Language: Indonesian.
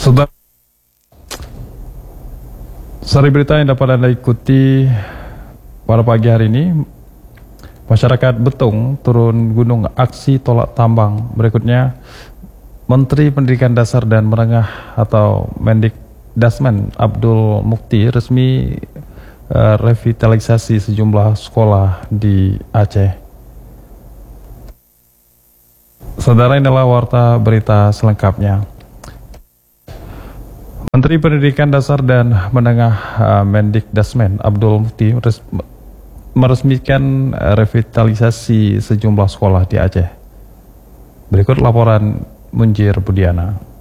Saudara, sari berita yang dapat Anda ikuti pada pagi hari ini, masyarakat Betung turun gunung aksi tolak tambang. Berikutnya, Menteri Pendidikan Dasar dan Menengah atau Mendikdasmen Abdul Mukti resmi revitalisasi sejumlah sekolah di Aceh. Saudara, inilah warta berita selengkapnya. Menteri Pendidikan Dasar dan Menengah Mendikdasmen Abdul Mukti meresmikan revitalisasi sejumlah sekolah di Aceh. Berikut laporan Munjir Budiana.